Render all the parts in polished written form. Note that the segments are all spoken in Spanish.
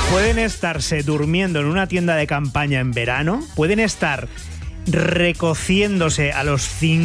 pueden estarse durmiendo en una tienda de campaña en verano, pueden estar recociéndose a los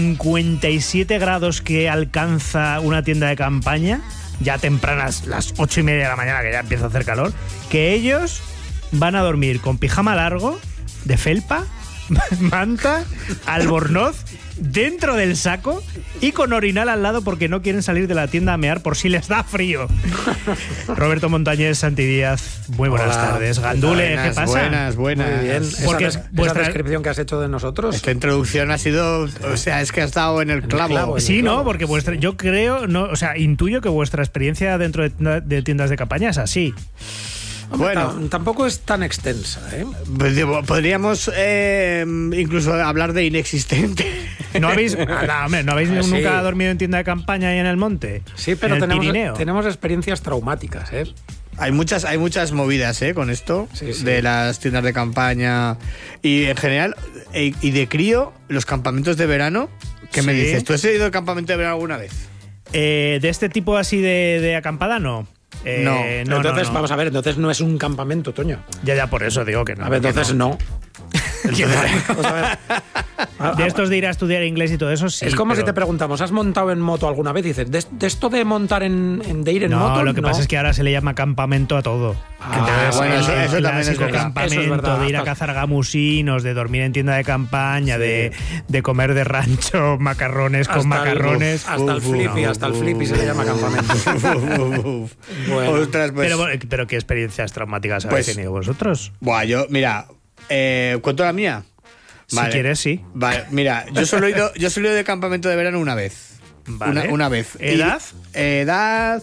57 grados que alcanza una tienda de campaña, ya tempranas, las 8:30 de la mañana, que ya empieza a hacer calor, que ellos van a dormir con pijama largo, de felpa, manta, albornoz, dentro del saco y con orinal al lado porque no quieren salir de la tienda a mear por si les da frío. Roberto Montañés, Santi Díaz, muy buenas tardes. Gandule, ¿qué pasa? Buenas. Muy bien. Porque esa vuestra descripción que has hecho de nosotros. Esta introducción ha sido, o sea, es que ha estado en el clavo. Sí, ¿no? Porque yo creo, no, o sea, intuyo que vuestra experiencia dentro de tiendas de campaña es así. Hombre, Bueno, tampoco es tan extensa, ¿eh? pues, podríamos incluso hablar de inexistente. ¿No habéis nunca dormido en tienda de campaña ahí en el monte? Sí, pero ¿En el Pirineo? tenemos experiencias traumáticas, ¿eh? Hay muchas movidas con esto, Sí. de las tiendas de campaña y en general, y de crío, los campamentos de verano. ¿Qué me Sí. dices? ¿Tú has ido de campamento de verano alguna vez? De este tipo así de acampada, no. No. Entonces, vamos a ver, entonces no es un campamento, Toño. Ya, por eso digo que no. A ver, entonces no. Vamos a ver. De estos de ir a estudiar inglés y todo eso, sí. Es como pero si te preguntamos, ¿has montado en moto alguna vez? Y dices, ¿de esto de montar de ir en moto? No, lo que pasa es que ahora se le llama campamento a todo. Entonces, bueno, eso el también es clásico verdad. campamento, Eso es verdad. de ir a cazar gamusinos, de dormir en tienda de campaña, de comer de rancho macarrones con macarrones. Hasta el flippy se le llama campamento. Bueno. Ostras, pues, Pero ¿qué experiencias traumáticas habéis Pues- tenido vosotros? buah, yo, mira, ¿cuento la mía? Si quieres, sí. Vale, mira, yo solo he ido de campamento de verano una vez. Vale. Una vez. ¿Edad? Edad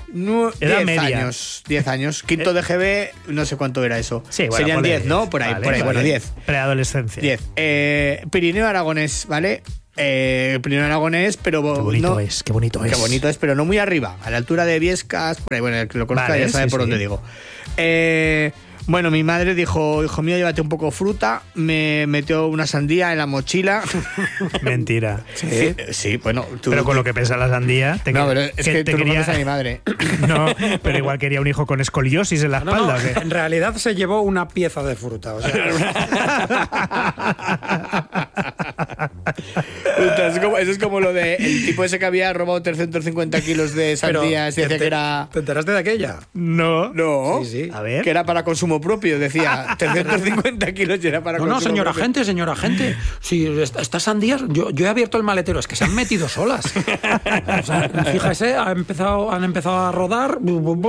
10 media. años. 10 años. Quinto de GB, no sé cuánto era eso. Sí, bueno, Serían ponle 10, ¿no? Por ahí, Vale. bueno, 10. Preadolescencia. 10. Pirineo Aragonés, ¿vale? Pirineo Aragonés, pero Qué bonito no, es, qué bonito es. Qué bonito es, pero no muy arriba. A la altura de Viescas, por ahí, bueno, el que lo conozca Vale, ya sabe sí, por sí. dónde digo. Bueno, mi madre dijo, hijo mío, llévate un poco de fruta. Me metió una sandía en la mochila. Mentira. Sí, bueno. Pero con lo que pesa la sandía... No, pero es que tú no conoces a mi madre. No, pero igual quería un hijo con escoliosis en la No, espalda. no, ¿o qué? en realidad se llevó una pieza de fruta. O sea, Eso es como lo de el tipo ese que había robado 350 kilos de sandías y decía que era... ¿Te enteraste de aquella? No. No, Sí. A ver. que era para consumo propio, decía 350 kilos y era para No, consumo señora propio. gente. Si estas sandías, yo he abierto el maletero, es que se han metido solas. O sea, fíjese, han empezado a rodar.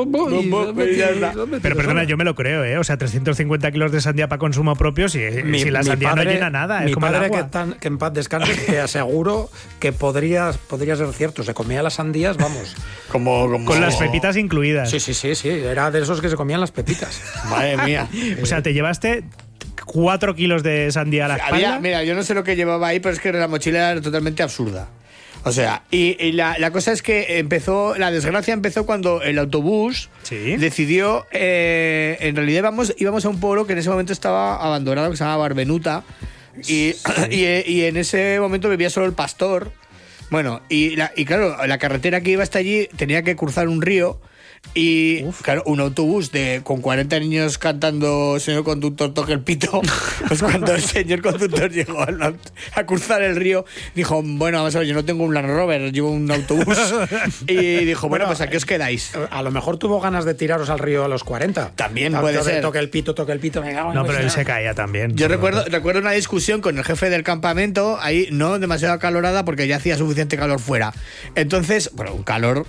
Y ya está. Pero perdona, yo me lo creo, ¿eh? O sea, 350 kilos de sandía para consumo propio, si la sandía no llena nada, es mi como el padre, agua. que en paz descanse, te aseguro que podría ser cierto. Se comía las sandías, vamos. Como... Con las pepitas incluidas. Sí. Era de esos que se comían las pepitas. Madre mía. O sea, te llevaste 4 kilos de sandía a la espalda. Mira, yo no sé lo que llevaba ahí, pero es que la mochila era totalmente absurda. O sea, y la cosa es que la desgracia empezó cuando el autobús Sí. decidió, en realidad íbamos a un pueblo que en ese momento estaba abandonado, que se llama Barbenuta, y en ese momento vivía solo el pastor. Bueno, y claro, la carretera que iba hasta allí tenía que cruzar un río. Y claro, un autobús con 40 niños cantando "Señor conductor, toque el pito". Pues cuando el señor conductor llegó a cruzar el río, dijo, bueno, vamos a ver, yo no tengo un Land Rover, llevo un autobús. Y dijo, bueno, pues aquí os quedáis. A lo mejor tuvo ganas de tiraros al río a los 40. También puede ser. Toque el pito. No, pero él se caía también. Yo recuerdo una discusión con el jefe del campamento, ahí no demasiado acalorada porque ya hacía suficiente calor fuera. Entonces, bueno, un calor,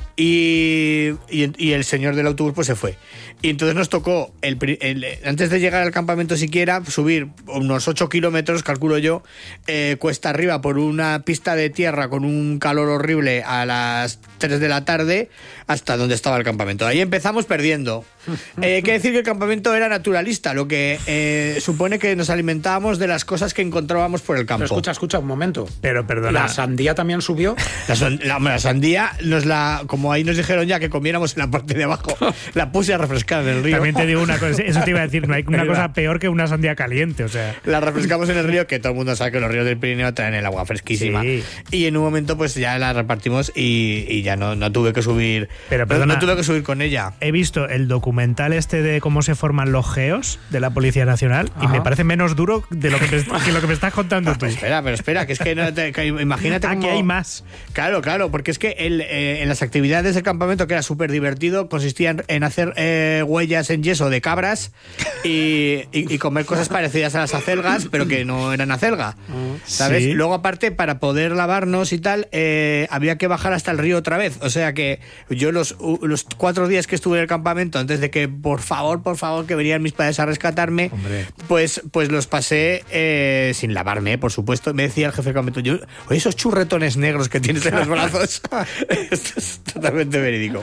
y el señor del autobús pues se fue. Y entonces nos tocó, antes de llegar al campamento siquiera, subir unos 8 kilómetros, calculo yo, cuesta arriba por una pista de tierra con un calor horrible a las 3 de la tarde hasta donde estaba el campamento. Ahí empezamos perdiendo. Hay que decir que el campamento era naturalista, lo que supone que nos alimentábamos de las cosas que encontrábamos por el campo. Pero escucha un momento. Pero perdona. ¿La sandía también subió? La sandía, como ahí nos dijeron ya que comiéramos en la parte de abajo, la puse a refrescar en el río. También te digo una cosa, eso te iba a decir, no hay una cosa peor que una sandía caliente, o sea. La refrescamos en el río, que todo el mundo sabe que los ríos del Pirineo traen el agua fresquísima. Sí. Y en un momento pues ya la repartimos y ya no tuve que subir. Pero perdona, no tuve que subir con ella. He visto el documental documental este de cómo se forman los geos de la Policía Nacional y me parece menos duro de lo que lo que me estás contando tú. Pero espera, que es que, imagínate Aquí cómo... hay más. Claro, porque es que en las actividades del campamento, que era súper divertido, consistían en hacer huellas en yeso de cabras y comer cosas parecidas a las acelgas, pero que no eran acelga, ¿sabes? Sí. Luego, aparte, para poder lavarnos y tal, había que bajar hasta el río otra vez. O sea que yo los 4 días que estuve en el campamento, antes de que por favor, que venían mis padres a rescatarme, pues los pasé sin lavarme, por supuesto. Me decía el jefe del campamento, oye, esos churretones negros que tienes en los brazos. Esto es totalmente verídico.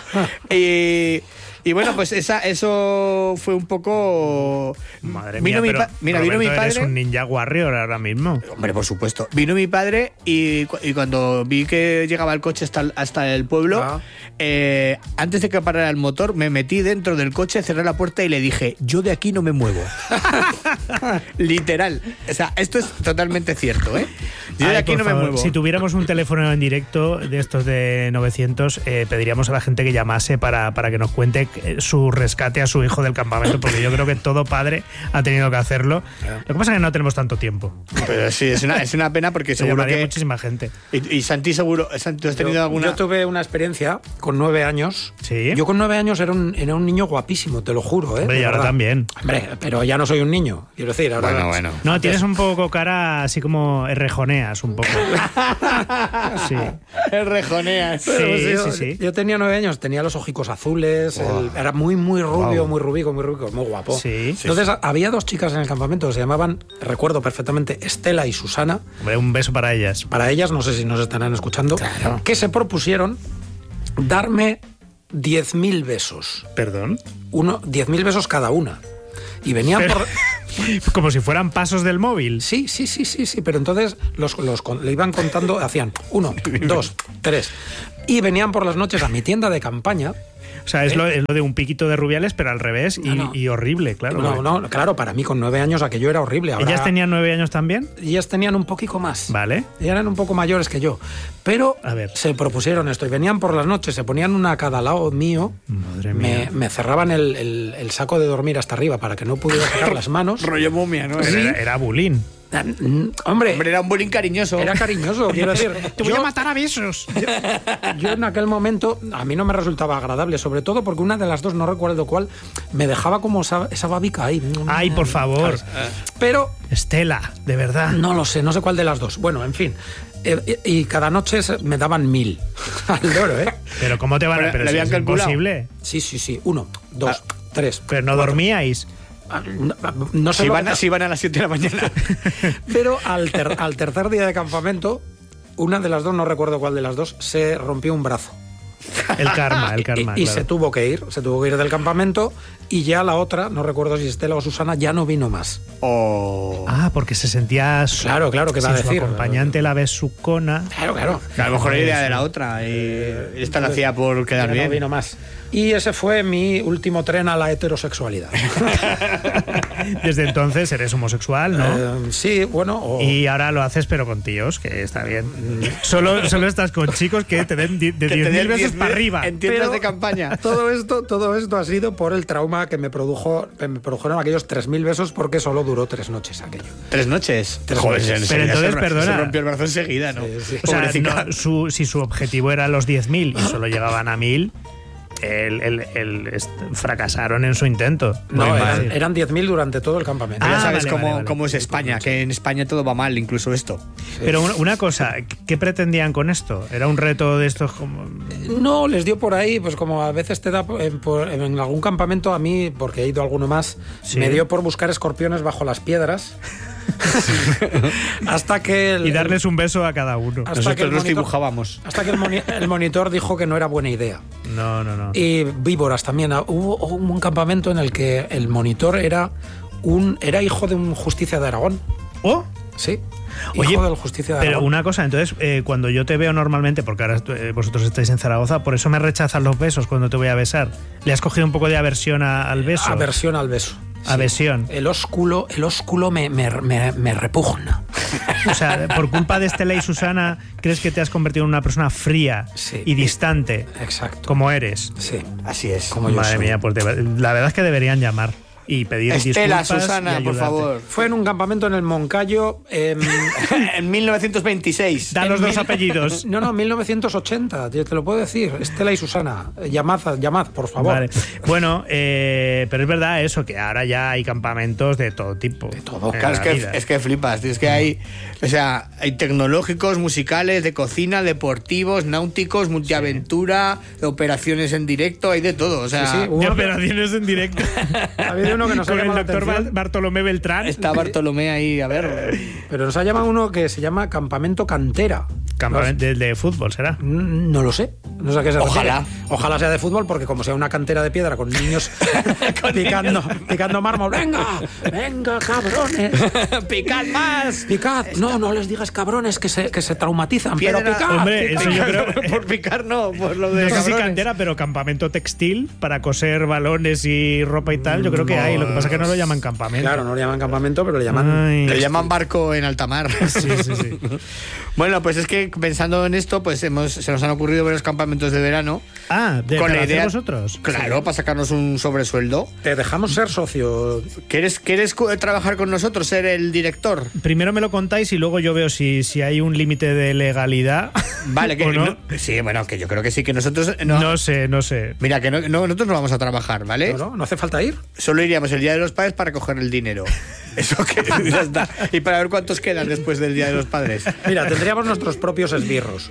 Y bueno, pues eso fue un poco... Madre mía, vino mi padre. Eres un ninja warrior ahora mismo. Hombre, por supuesto. Vino mi padre y cuando vi que llegaba el coche hasta el pueblo, antes de que parara el motor, me metí dentro del coche, cerré la puerta y le dije, yo de aquí no me muevo. Literal. O sea, esto es totalmente cierto, ¿eh? Yo de aquí no me muevo. Si tuviéramos un teléfono en directo de estos de 900, pediríamos a la gente que llamase para que nos cuente su rescate a su hijo del campamento, porque yo creo que todo padre ha tenido que hacerlo. Lo que pasa es que no tenemos tanto tiempo. Pero sí, es una pena porque seguro que muchísima gente. Y Santi, seguro, ¿tú has tenido alguna? Yo tuve una experiencia con 9 años. Sí. Yo con 9 años era un niño guapísimo, te lo juro, ¿eh? Hombre, y ahora también. Hombre, pero ya no soy un niño, quiero decir. Ahora Bueno. No, tienes un poco cara así como rejoneas un poco. Sí. Rejoneas. Sí. Yo tenía 9 años, tenía los ojicos azules, era muy rubio, muy rubico, muy guapo. Sí. Entonces había 2 chicas en el campamento que se llamaban, recuerdo perfectamente, Estela y Susana. Hombre, un beso para ellas. Para ellas, no sé si nos estarán escuchando, que se propusieron darme 10.000 besos. ¿Perdón? 10.000 besos cada una. Y venían por... Como si fueran pasos del móvil. Sí, pero entonces le iban contando, hacían 1, 2, 3. Y venían por las noches a mi tienda de campaña. O sea, es lo de un piquito de Rubiales, pero al revés y horrible, claro. No, claro, para mí con 9 años aquello era horrible. Ahora, ¿Ellas tenían 9 años también? Ellas tenían un poquito más. Vale. Ellas eran un poco mayores que yo. Pero A ver. se propusieron esto y venían por las noches, se ponían una a cada lado mío. Madre mía. Me cerraban el saco de dormir hasta arriba para que no pudiera sacar las manos. Rollo momia, ¿no? Sí. Era bullying. Hombre, era un bullying cariñoso. era cariñoso, quiero decir. Te voy a matar a besos. Yo en aquel momento a mí no me resultaba agradable, sobre todo porque una de las 2, no recuerdo cuál, me dejaba como esa babica ahí. Ay, por favor. Pero Estela, de verdad. no lo sé, no sé cuál de las 2. Bueno, en fin. Y cada noche me daban 1.000 al loro, ¿eh? Pero ¿cómo te van a...? ¿Le Pero si habían es calculado? imposible. Sí. 1, 2, 3. Pero no 4. dormíais. No sé Si van a las 7 de la mañana. Pero al tercer día de campamento, una de las 2, no recuerdo cuál de las 2, se rompió un brazo. El karma. Y Claro. se tuvo que ir del campamento y ya la otra, no recuerdo si Estela o Susana, ya no vino más. Ah, porque se sentía... Claro, ¿qué va a decir? Su acompañante la besucona. Claro. A lo mejor la idea de la otra. Y esta la hacía por quedar Ya bien. no vino más. Y ese fue mi último tren a la heterosexualidad. Desde entonces eres homosexual, ¿no? Sí, bueno. Y ahora lo haces pero con tíos, que está bien. Solo estás con chicos que te den de 10.000 besos para arriba. En tiendas Pero de campaña. Todo esto ha sido por el trauma que me produjeron aquellos 3.000 besos, porque solo duró 3 noches aquello. 3 noches. Joder, Pero entonces, perdona. Se rompió el brazo enseguida, ¿no? Sí. O sea, Pobrecita. si su objetivo era los 10.000 y solo llegaban a 1.000, fracasaron en su intento. No, Muy mal. eran 10.000 durante todo el campamento. Ya sabes vale, vale. cómo es España, que en España todo va mal, incluso esto. Pero una cosa, ¿qué pretendían con esto? ¿Era un reto de estos como...? No, les dio por ahí, pues como a veces te da en algún campamento, a mí, porque he ido a alguno más, Sí. me dio por buscar escorpiones bajo las piedras. Hasta que Y darles un beso a cada uno. hasta que Nosotros el los monitor- dibujábamos. Hasta que el monitor dijo que no era buena idea. No. Y víboras también. Hubo un campamento en el que el monitor era hijo de un justicia de Aragón. ¿Oh? Sí. Oye, Hijo del justicia de pero Aragón. una cosa, entonces, cuando yo te veo normalmente, porque ahora vosotros estáis en Zaragoza, por eso me rechazan los besos cuando te voy a besar. ¿Le has cogido un poco de aversión al beso? Aversión al beso. Aversión. El ósculo me repugna. O sea, por culpa de Estela y Susana, ¿crees que te has convertido en una persona fría Sí. y distante? Exacto. Como eres. Sí. Así es. Como yo Madre soy. mía, pues la verdad es que deberían llamar y pedir Estela, disculpas Susana, y por ayudarte. favor. Fue en un campamento en el Moncayo. En 1926. Da los dos apellidos. No, 1980, te lo puedo decir. Estela y Susana. Llamad, por favor. Vale. Bueno, pero es verdad eso, que ahora ya hay campamentos de todo tipo. De todo. Claro, es que flipas. Es que hay tecnológicos, musicales, de cocina, deportivos, náuticos, multiaventura, operaciones en directo, hay de todo. O sea, Sí, sí, De operaciones en directo. Ha habido uno que nos ha Con el llamado la doctor atención, Bartolomé Beltrán. está Bartolomé ahí, a ver. pero nos ha llamado uno que se llama Campamento Cantera. Campamento de fútbol, ¿será? No lo sé. No sé a qué se Ojalá. refiere. Ojalá sea de fútbol, porque como sea una cantera de piedra con niños picando mármol. ¡Venga, cabrones! ¡Picad más! ¡Picad! No les digas cabrones que se traumatizan. Piedra. Pero picad. Hombre, picad. eso yo creo. Por picar no, por lo de No sé si cabrones. cantera, pero campamento textil para coser balones y ropa y tal. Yo creo que hay. Lo que pasa es que no lo llaman campamento. Claro, no le llaman campamento, pero le llaman. Ay. Le llaman barco en alta mar. Sí. Bueno, pues es que pensando en esto, pues se nos han ocurrido varios campamentos de verano. Ah, Con la ¿para hacer idea- vosotros? Claro, para sacarnos un sobresueldo. Te dejamos ser socio. ¿Quieres trabajar con nosotros, ser el director? Primero me lo contáis y luego yo veo si hay un límite de legalidad. Vale, que ¿O no? sí, bueno, que yo creo que sí, que nosotros No sé. Mira, que nosotros no vamos a trabajar, ¿vale? No hace falta ir. Solo iríamos el Día de los Padres para coger el dinero. Eso que ya está. Y para ver cuántos quedan después del Día de los Padres. Mira, tendríamos nuestros propios esbirros.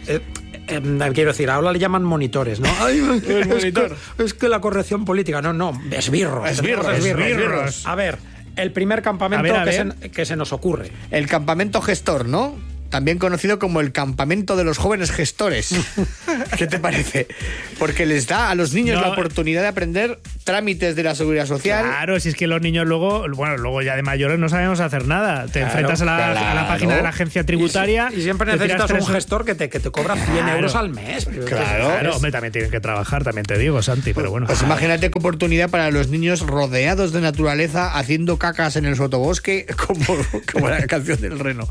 Quiero decir, ahora le llaman monitores, ¿no? Ay, monitor. es que la corrección política. No, esbirros. Esbirros, Tenemos esbirros. A ver, el primer campamento A ver. que se nos ocurre. El campamento gestor, ¿no? También conocido como el campamento de los jóvenes gestores. ¿Qué te parece? Porque les da a los niños No. la oportunidad de aprender trámites de la seguridad social. Claro, si es que los niños luego ya de mayores no sabemos hacer nada. Te enfrentas a la claro. página de la agencia tributaria. Y siempre te tiras necesitas un 3 horas. gestor que te cobra 100 Claro. euros al mes. Claro, hombre, también tienen que trabar, también te digo, Santi, pero bueno. Pues imagínate qué oportunidad para los niños rodeados de naturaleza, haciendo cacas en el sotobosque, como la canción del Reno.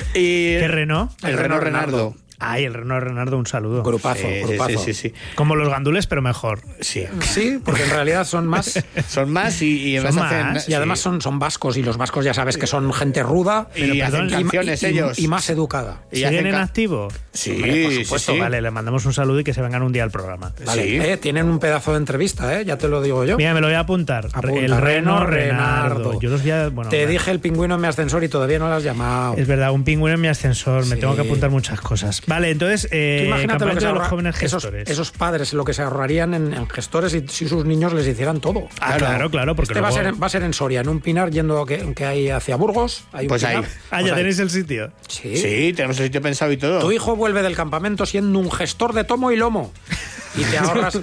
Y ¿Qué Renault? El Reno Renardo. Ay, el Renault Renardo, un saludo. Grupazo, grupazo. Sí. Como los gandules, pero mejor. Sí. Sí, porque en realidad son más. Son más y Son además hacen- más, Y además sí. son vascos, y los vascos ya sabes que son gente ruda Y hacen canciones ellos. y más educada. Y ¿Siguen hacen en ca- activo? Sí, Hombre, por sí, supuesto, sí. Vale, le mandamos un saludo y que se vengan un día al programa. Vale, Sí. tienen un pedazo de entrevista, ya te lo digo yo. Mira, me lo voy a apuntar. Apunta, el Renault Renardo. Renardo. Yo los voy a. Bueno, Te vale. dije el pingüino en mi ascensor y todavía no lo has llamado. Es verdad, un pingüino en mi ascensor. Me Sí. tengo que apuntar muchas cosas. Vale, entonces. Tú imagínate lo que campamento se de los ahorra- jóvenes esos, gestores. esos padres lo que se ahorrarían en gestores si sus niños les hicieran todo. Ah, claro, porque Este luego- va a ser en Soria, en un pinar yendo que hay hacia Burgos. Hay un Pues pinar. ahí. Ah, Pues ya ahí. tenéis el sitio. Sí. Sí, tenemos el sitio pensado y todo. Tu hijo vuelve del campamento siendo un gestor de tomo y lomo. Y te ahorras.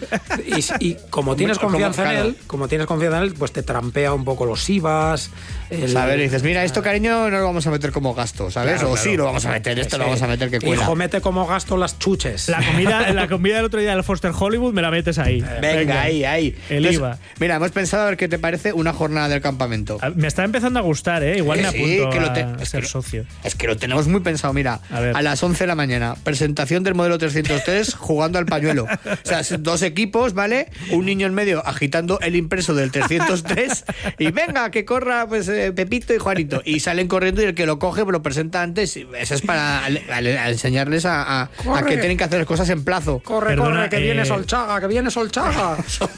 Y como tienes confianza en él, pues te trampea un poco los IVAs. A ver, dices, mira, esto, cariño, no lo vamos a meter como gasto, ¿sabes? Claro, o claro. sí lo vamos a meter, esto lo vamos a meter que cuela. Hijo, mete como gasto las chuches. La comida del otro día del Foster Hollywood me la metes ahí. Venga, ahí. El Entonces, IVA. Mira, hemos pensado a ver qué te parece una jornada del campamento. Me está empezando a gustar, ¿eh? Igual me Sí, apunto que lo a te- es ser que- socio. Es que lo tenemos muy pensado, mira. A ver. A las 11 de la mañana, presentación del modelo 303 jugando al pañuelo. O sea, dos equipos, ¿vale? Un niño en medio agitando el impreso del 303 y venga, que corra pues Pepito y Juanito. Y salen corriendo y el que lo coge pues, lo presenta antes. Eso es para a enseñarles a Corre. que tienen que hacer las cosas en plazo. Corre, Perdona, corre, que viene Solchaga, que viene Solchaga.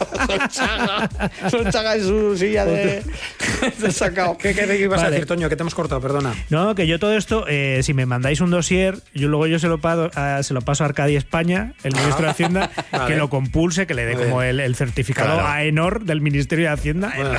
Solchaga en su silla de sacado. ¿Qué ibas a Vale. decir, Toño? Que te hemos cortado, perdona. No, que yo todo esto, si me mandáis un dossier, yo se lo paso a Arcadi España, el ministro de Hacienda, Vale. que lo compulse, que le dé Muy como bien. el certificado Claro. AENOR del Ministerio de Hacienda Bueno.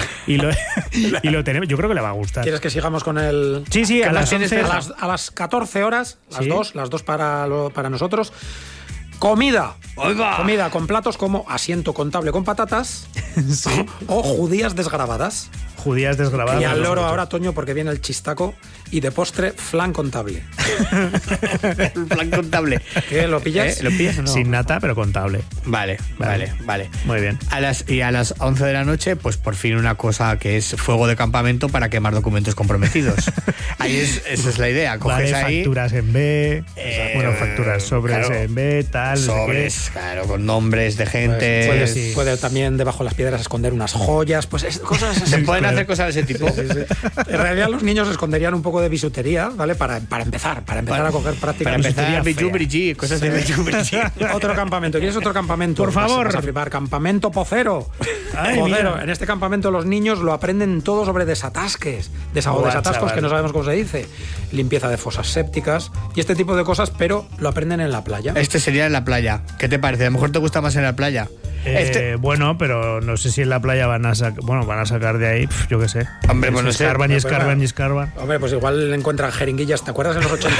y lo tenemos. Yo creo que le va a gustar. ¿Quieres que sigamos con el...? Sí, sí, a las 11. A las 14 horas, Sí. las dos para nosotros. Comida. Oiga. Comida con platos como asiento contable con patatas o judías desgrabadas. judías desgravadas. Y al loro ahora, Toño, porque viene el chistaco y de postre, flan contable. El plan contable. ¿Qué? ¿Lo pillas? ¿Lo pillas o no? Sin nata, pero contable. Vale. Muy bien. A las 11 de la noche, pues por fin una cosa que es fuego de campamento para quemar documentos comprometidos. Esa es la idea. Coges Vale, ahí facturas en B, facturas sobres claro, en B, tal. sobres, claro, con nombres de gente. Puede también debajo de las piedras esconder unas joyas, pues cosas así. Se pueden hacer cosas de ese tipo. En realidad los niños esconderían un poco de bisutería, ¿vale? Para empezar a coger práctica. Para empezar, bisutería bijú, cosas de bijú. Otro campamento. ¿Quieres otro campamento? Por favor. Vas a flipar. Campamento Pocero. Ay, Pocero. mira. En este campamento los niños lo aprenden todo sobre desatasques. Desatascos, chaval. que no sabemos cómo se dice. Limpieza de fosas sépticas y este tipo de cosas, pero lo aprenden en la playa. Este sería en la playa. ¿Qué te parece? A lo mejor te gusta más en la playa. Bueno, pero no sé si en la playa van a sacar de ahí, yo qué sé. Hombre, pues no sé. Escarban. Hombre, pues igual encuentran jeringuillas. ¿Te acuerdas en los 80?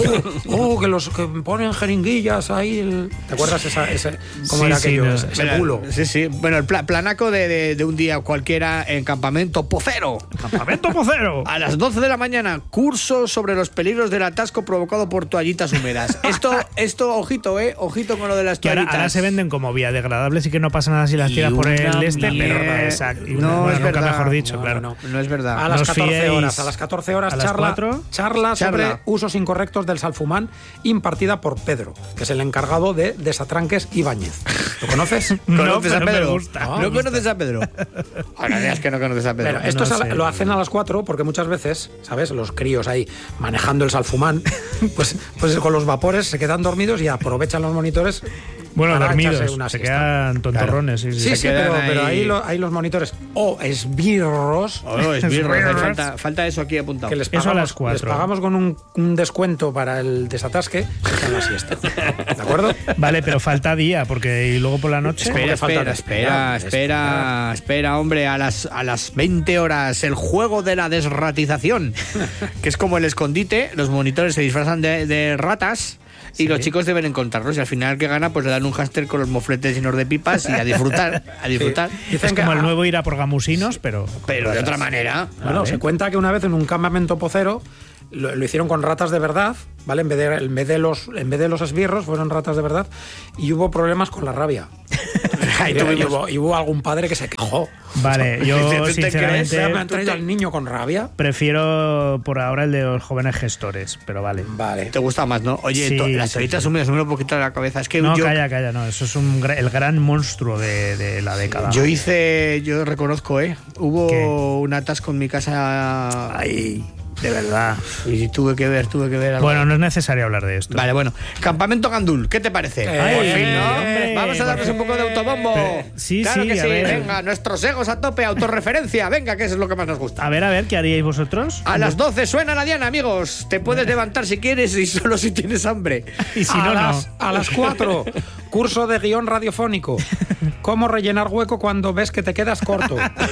que ponen jeringuillas ahí. ¿Te acuerdas cómo era aquello? Ese bulo. Sí. Bueno, el planaco de un día cualquiera en Campamento Pocero. ¡Campamento Pocero! A las 12 de la mañana, curso sobre los peligros del atasco provocado por toallitas húmedas. Esto, ojito, ojito con lo de las Que toallitas. ahora se venden como biodegradables y que no pasa nada si las tiras por el pero exacto. No es nunca verdad. mejor dicho, No, claro. No es verdad. A las Nos 14 fiéis. horas. A las 14 horas ¿A las charla 4? sobre usos incorrectos del salfumán, impartida por Pedro, que es el encargado de Desatranques Ibáñez. ¿Lo conoces? ¿Conoces a pero me Pedro? gusta. ¿No conoces a Pedro? Ahora digas que no conoces a Pedro. Pero esto No sé. lo hacen a las 4 porque muchas veces, ¿sabes? Los críos ahí manejando el salfumán, pues con los vapores se quedan dormidos y aprovechan los monitores. Bueno, para dormidos, echarse una se siesta. quedan tontorrones. Sí, Se quedan pero ahí. ahí los monitores o esbirros Falta eso aquí apuntado. que les Eso a pagamos, las 4. les pagamos con un descuento para el desatasque en la siesta. ¿De acuerdo? Vale, pero falta día, porque y luego por la noche. Espera, hombre, a las 20 horas, el juego de la desratización, que es como el escondite, los monitores se disfrazan de ratas. Y los chicos deben encontrarlos y al final el que gana pues le dan un hámster con los mofletes llenos de pipas y a disfrutar. Es como el nuevo ir a por gamusinos, pero de otra manera. Bueno, se cuenta que una vez en un campamento pocero lo hicieron con ratas de verdad, ¿vale? En vez de los esbirros fueron ratas de verdad y hubo problemas con la rabia. y hubo algún padre que se quejó. Vale, yo ¿Te sinceramente ¿Me han traído al niño con rabia? prefiero por ahora el de los jóvenes gestores, pero vale. Vale. Te gusta más, ¿no? Oye, Sí, las toallitas húmedas, no me lo puedo quitar de la cabeza. Es que No, yo calla, no, eso es el gran monstruo de la década. yo reconozco, hubo ¿Qué? un atasco en mi casa. Ay, de verdad. Y tuve que ver algo. Bueno, no es necesario hablar de esto. Vale, bueno. Campamento Gandul, ¿qué te parece? Por fin, ¿no? hombre, Vamos a darnos un poco de autobombo. Sí, claro sí, que a sí. ver. Venga, nuestros egos a tope, autorreferencia. Venga, que eso es lo que más nos gusta. A ver, ¿qué haríais vosotros? A las 12 suena la diana, amigos. Te puedes levantar si quieres y solo si tienes hambre. Y si no, no. A las 4, curso de guión radiofónico. ¿Cómo rellenar hueco cuando ves que te quedas corto?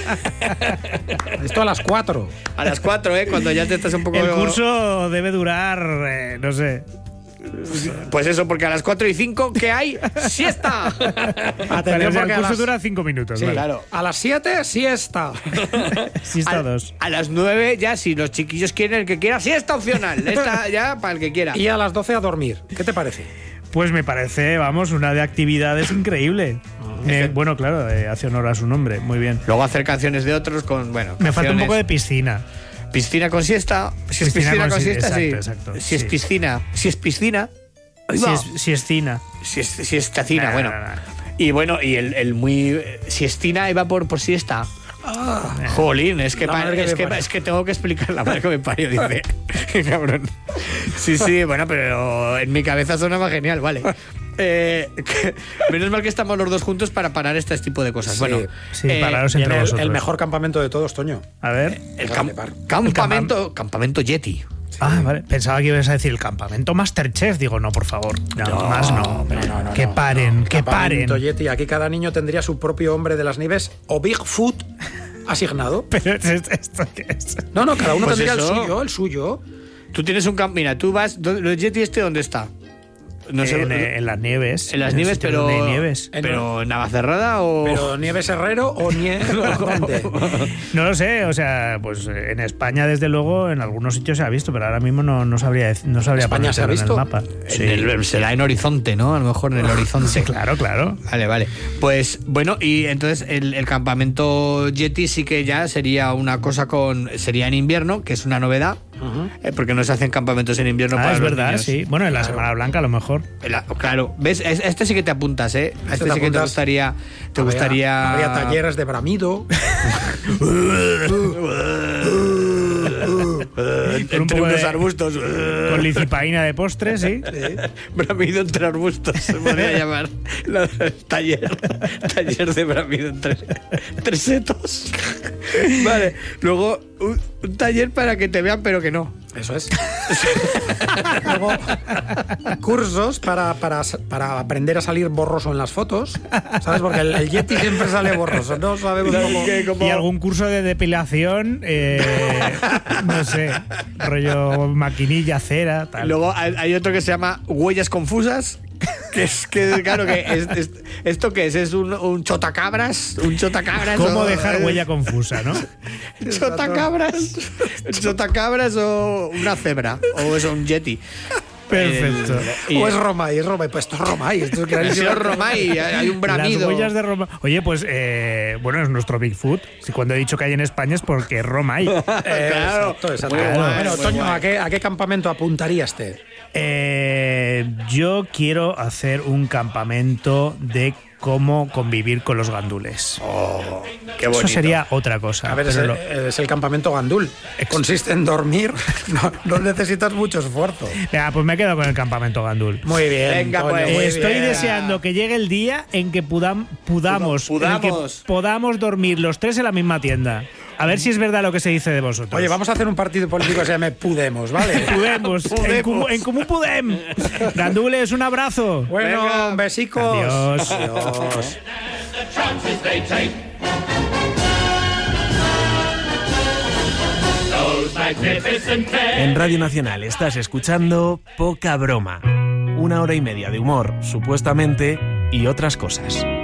Esto a las 4. A las 4, cuando ya te estás un poco... El curso debe durar, no sé. Pues eso, porque a las 4:05, ¿qué hay? ¡Siesta! Vale, o sea, el curso dura 5 minutos. Sí, vale. claro. A las 7, siesta. Siesta 2. A las 9 ya, si los chiquillos quieren, el que quiera, siesta opcional. Esta ya para el que quiera. Y a las 12 a dormir. ¿Qué te parece? Pues me parece, vamos, una de actividades increíble. Bueno, claro, hace honor a su nombre. Muy bien. Luego hacer canciones de otros con, bueno... Me falta un canciones. poco de piscina. Piscina con siesta. Si es Piscina piscina con con siesta, sí. exacto, Si es sí. piscina. Si es piscina. Ahí va. Si es cina. Si es tacina, Nah, bueno. nah, nah. Y bueno, y el muy... Siestina iba por siesta. Jolín, es que, La madre que me parió. es que tengo que explicar la madre que me parió, dice. Qué cabrón. Sí, bueno, pero en mi cabeza sonaba genial, vale. Menos mal que estamos los dos juntos para parar este tipo de cosas. Sí, bueno, Sí, pararos entre vosotros. El mejor campamento de todos, Toño. A ver. el Vale, campamento Yeti. Ah, vale. Pensaba que ibas a decir el campamento Masterchef. Digo, no, por favor. No, más no. Que paren, que paren. Campamento Yeti. Aquí cada niño tendría su propio hombre de las nieves o Bigfoot asignado. Pero ¿esto qué es? No, cada uno Pues tendría eso. el suyo. Tú tienes un campo. Mira, tú vas. ¿El Yeti este dónde está? No sé, en las nieves. en las nieves, pero de nieves. pero en Navacerrada o ¿Pero Nieves Herrero o ¿dónde? No lo sé, o sea, pues en España desde luego en algunos sitios se ha visto, pero ahora mismo no sabría ¿España se ha ponérselo visto? en el mapa. será en Horizonte, ¿no? A lo mejor en el Horizonte. Sí, claro. Vale. Pues bueno, y entonces el campamento Yeti sí que ya sería una cosa sería en invierno, que es una novedad, porque no se hacen campamentos en invierno para Es los verdad, niños. sí. Bueno, en la Semana Blanca a lo mejor. Claro, ¿ves? Este sí que te apuntas, ¿eh? A este sí que te gustaría. Habría talleres de bramido. Entre unos arbustos. Con licipaína de postre, sí. Bramido entre arbustos se podría llamar. Taller de bramido entre setos. Vale, luego un taller para que te vean pero que no. Eso es. Luego, cursos para aprender a salir borroso en las fotos, ¿sabes? Porque el Yeti siempre sale borroso, no sabemos cómo. Y algún curso de depilación, no sé, rollo maquinilla, cera, tal. Luego hay otro que se llama huellas confusas. Claro, ¿esto qué es? ¿Es un chotacabras? ¿Un chotacabras? ¿Cómo dejar huella confusa, no? ¿Chotacabras o una cebra? ¿O eso, un yeti? Perfecto. O es Romay, pues esto es Romay. Esto es clarísimo. Es Romay, hay un bramido. Las huellas de Romay. Oye, pues, bueno, es nuestro Bigfoot. Si cuando he dicho que hay en España es porque es Romay. Claro. Exacto. Bueno, Bueno, Toño, ¿a qué campamento apuntaría este? Yo quiero hacer un campamento de cómo convivir con los gandules. Oh, qué bonito. Eso sería otra cosa. A ver, es el campamento gandul. Consiste en dormir. No necesitas mucho esfuerzo. Venga, pues me quedo con el campamento gandul. Muy bien. Venga, Toño, pues. muy Estoy bien. deseando que llegue el día en que podamos dormir los tres en la misma tienda. A ver si es verdad lo que se dice de vosotros. Oye, vamos a hacer un partido político que se llame Pudemos, ¿vale? Pudemos. En común Pudem. Gandules, un abrazo. Bueno, Venga. besicos. Adiós. Adiós. En Radio Nacional estás escuchando Poca Broma. 1 hora y media de humor, supuestamente, y otras cosas.